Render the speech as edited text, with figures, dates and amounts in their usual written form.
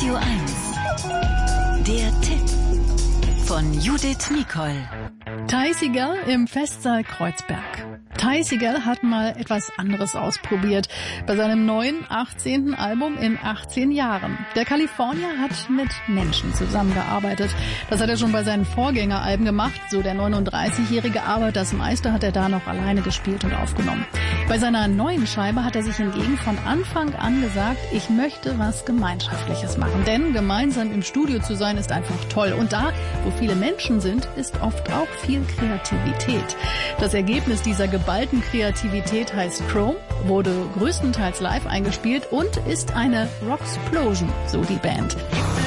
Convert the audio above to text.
Radio 1. Der Tipp von Judith Nicol. Ty Segall im Festsaal Kreuzberg. Ty Segall hat mal etwas anderes ausprobiert bei seinem neuen 18. Album in 18 Jahren. Der Kalifornier hat mit Menschen zusammengearbeitet. Das hat er schon bei seinen Vorgängeralben gemacht, so der 39-Jährige, aber das meiste hat er da noch alleine gespielt und aufgenommen. Bei seiner neuen Scheibe hat er sich hingegen von Anfang an gesagt, ich möchte was Gemeinschaftliches machen. Denn gemeinsam im Studio zu sein ist einfach toll. Und da, wo viele Menschen sind, ist oft auch viel Kreativität. Das Ergebnis dieser geballten Kreativität heißt Chrome, wurde größtenteils live eingespielt und ist eine Rocksplosion, so die Band.